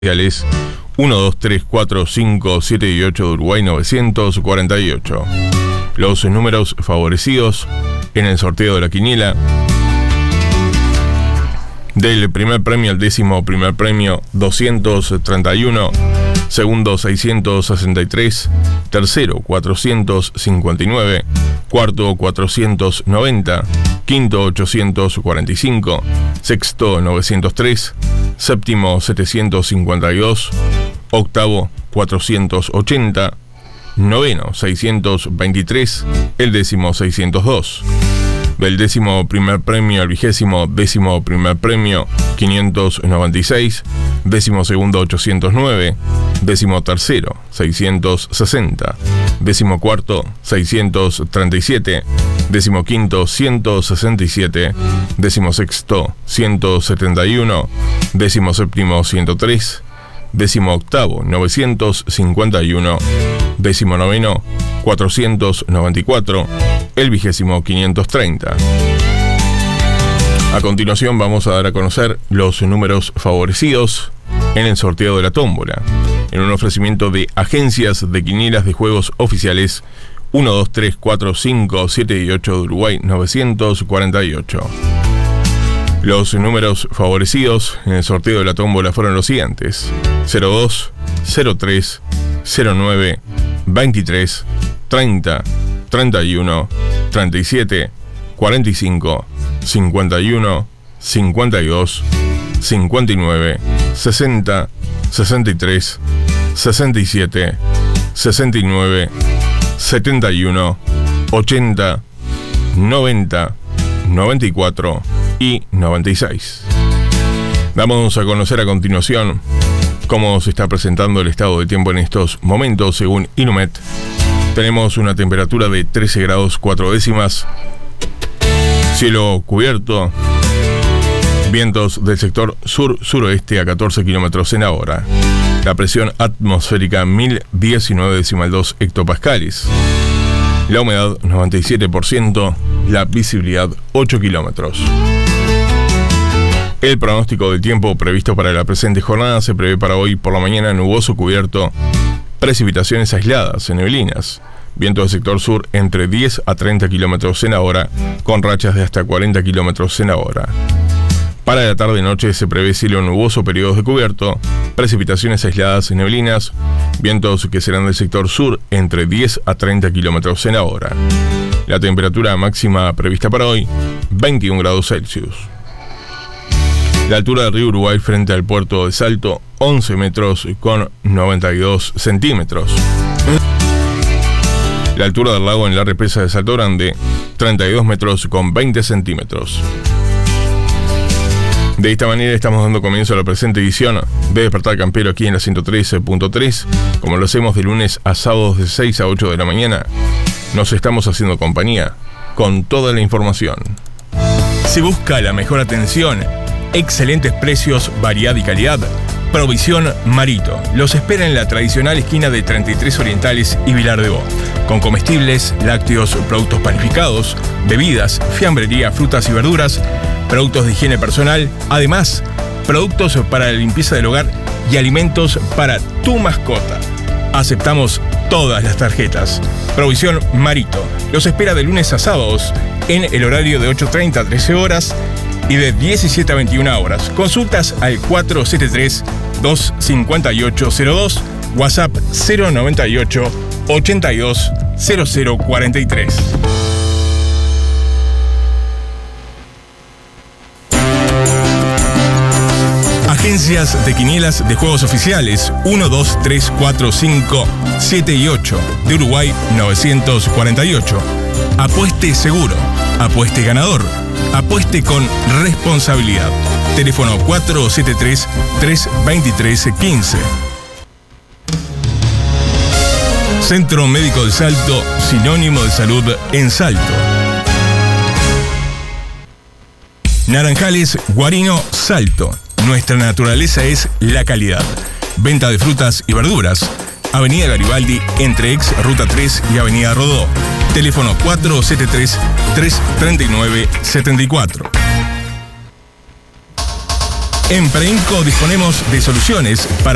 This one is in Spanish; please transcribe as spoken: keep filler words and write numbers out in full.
uno, dos, tres, cuatro, cinco, siete y ocho de Uruguay novecientos cuarenta y ocho. Los números favorecidos en el sorteo de la quiniela. Del primer premio al décimo primer premio, doscientos treinta y uno, segundo seiscientos sesenta y tres, tercero cuatrocientos cincuenta y nueve, cuarto cuatrocientos noventa, quinto ochocientos cuarenta y cinco, sexto novecientos tres, séptimo setecientos cincuenta y dos, octavo cuatrocientos ochenta, noveno seiscientos veintitrés, el décimo seiscientos dos. Del décimo primer premio al vigésimo décimo primer premio, quinientos noventa y seis, décimo segundo ochocientos nueve, décimo tercero seiscientos sesenta, décimo cuarto seiscientos treinta y siete, décimo quinto ciento sesenta y siete, décimo sexto ciento setenta y uno, décimo séptimo ciento tres, décimo octavo novecientos cincuenta y uno, décimo noveno cuatrocientos noventa y cuatro, el vigésimo quinientos treinta. A continuación vamos a dar a conocer los números favorecidos en el sorteo de la tómbola, en un ofrecimiento de agencias de quinielas de juegos oficiales uno, dos, tres, cuatro, cinco, siete y ocho de Uruguay novecientos cuarenta y ocho. Los números favorecidos en el sorteo de la tómbola fueron los siguientes: cero dos, cero tres, cero nueve, veintitrés, treinta, treinta y uno, treinta y siete, cuarenta y cinco, cincuenta y uno, cincuenta y dos, cincuenta y nueve, sesenta, sesenta y tres, sesenta y siete, sesenta y nueve, setenta y uno, ochenta, noventa, noventa y cuatro y noventa y seis. Vamos a conocer a continuación cómo se está presentando el estado de tiempo en estos momentos según Inumet. Tenemos una temperatura de trece grados cuatro décimas, cielo cubierto, vientos del sector sur-suroeste a catorce kilómetros en la hora. La presión atmosférica mil diecinueve decimal dos hectopascales. La humedad noventa y siete por ciento, la visibilidad ocho kilómetros. El pronóstico del tiempo previsto para la presente jornada se prevé para hoy por la mañana nuboso cubierto, precipitaciones aisladas, neblinas, viento del sector sur entre diez a treinta kilómetros en la hora, con rachas de hasta cuarenta kilómetros en la hora. Para la tarde-noche se prevé cielo nuboso, periodos de cubierto, precipitaciones aisladas, neblinas, vientos que serán del sector sur entre diez a treinta kilómetros en la hora. La temperatura máxima prevista para hoy, veintiún grados Celsius. La altura del río Uruguay frente al puerto de Salto, once metros con noventa y dos centímetros. La altura del lago en la represa de Salto Grande, treinta y dos metros con veinte centímetros. De esta manera estamos dando comienzo a la presente edición de Despertar Campero aquí en la ciento trece punto tres, como lo hacemos de lunes a sábados de seis a ocho de la mañana. Nos estamos haciendo compañía con toda la información. Si busca la mejor atención, excelentes precios, variedad y calidad, Provisión Marito los espera en la tradicional esquina de treinta y tres Orientales y Vilar de Bo, con comestibles, lácteos, productos panificados, bebidas, fiambrería, frutas y verduras, productos de higiene personal, además, productos para la limpieza del hogar y alimentos para tu mascota. Aceptamos todas las tarjetas. Provisión Marito los espera de lunes a sábados en el horario de ocho treinta a trece horas y de diecisiete a veintiuna horas. Consultas al cuatro siete tres, dos cinco ocho cero dos, WhatsApp cero noventa y ocho, ochenta y dos, cero cero cuarenta y tres. Agencias de quinielas de juegos oficiales uno, dos, tres, cuatro, cinco, siete y ocho de Uruguay novecientos cuarenta y ocho. Apueste seguro, apueste ganador, apueste con responsabilidad. Teléfono cuatro siete tres, tres dos tres, uno cinco. Centro Médico de Salto, sinónimo de salud en Salto. Naranjales Guarino Salto. Nuestra naturaleza es la calidad. Venta de frutas y verduras. Avenida Garibaldi, entre ex Ruta tres y Avenida Rodó. Teléfono cuatro siete tres, tres tres nueve, siete cuatro. En Preinco disponemos de soluciones para